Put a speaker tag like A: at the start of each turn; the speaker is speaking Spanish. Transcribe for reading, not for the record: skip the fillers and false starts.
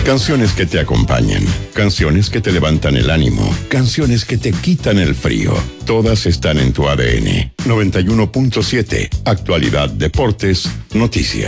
A: Canciones que te acompañan, canciones que te levantan el ánimo, canciones que te quitan el frío. Todas están en tu ADN. 91.7, Actualidad, Deportes, Noticias.